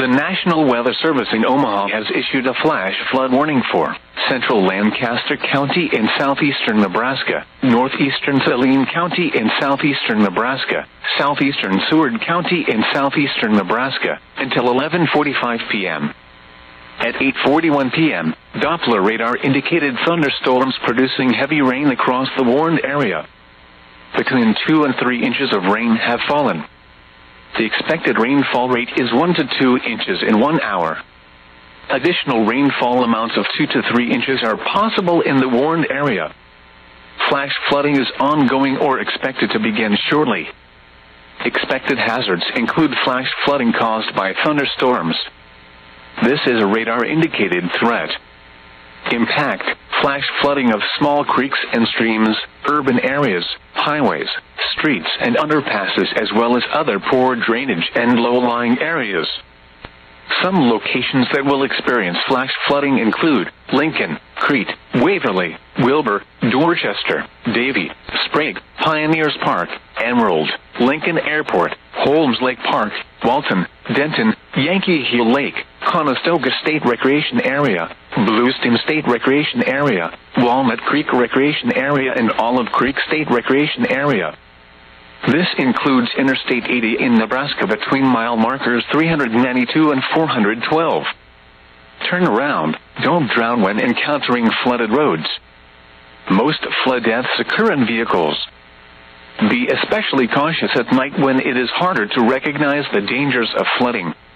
The National Weather Service in Omaha has issued a flash flood warning for central Lancaster County in southeastern Nebraska, northeastern Saline County in southeastern Nebraska, southeastern Seward County in southeastern Nebraska, until 11:45 p.m. At 8:41 p.m., Doppler radar indicated thunderstorms producing heavy rain across the warned area. Between 2 and 3 inches of rain have fallen. The expected rainfall rate is 1 to 2 inches in 1 hour. Additional rainfall amounts of 2 to 3 inches are possible in the warned area. Flash flooding is ongoing or expected to begin shortly. Expected hazards include flash flooding caused by thunderstorms. This is a radar-indicated threat. Impact: flash flooding of small creeks and streams, urban areas, highways, streets and underpasses, as well as other poor drainage and low-lying areas. Some locations that will experience flash flooding include Lincoln, Crete, Waverly, Wilbur, Dorchester, Davie, Sprague, Pioneers Park, Emerald, Lincoln Airport, Holmes Lake Park, Walton, Denton, Yankee Hill Lake, Conestoga State Recreation Area, Bluestem State Recreation Area, Walnut Creek Recreation Area, and Olive Creek State Recreation Area. This includes Interstate 80 in Nebraska between mile markers 392 and 412. Turn around. Don't drown when encountering flooded roads. Most flood deaths occur in vehicles. Be especially cautious at night when it is harder to recognize the dangers of flooding.